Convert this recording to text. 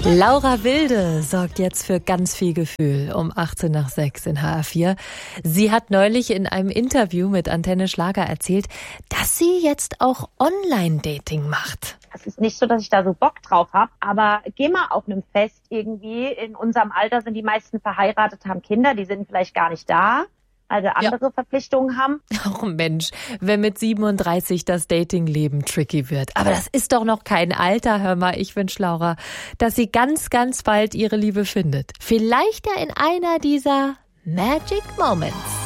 Laura Wilde sorgt jetzt für ganz viel Gefühl um 18:06 in HR4. Sie hat neulich in einem Interview mit Antenne Schlager erzählt, dass sie jetzt auch Online-Dating macht. Es ist nicht so, dass ich da so Bock drauf habe, aber geh mal auf einem Fest irgendwie. In unserem Alter sind die meisten verheiratet, haben Kinder, die sind vielleicht gar nicht da, also andere Verpflichtungen haben. Oh Mensch, wenn mit 37 das Datingleben tricky wird. Aber das ist doch noch kein Alter, hör mal. Ich wünsche Laura, dass sie ganz, ganz bald ihre Liebe findet. Vielleicht ja in einer dieser Magic Moments.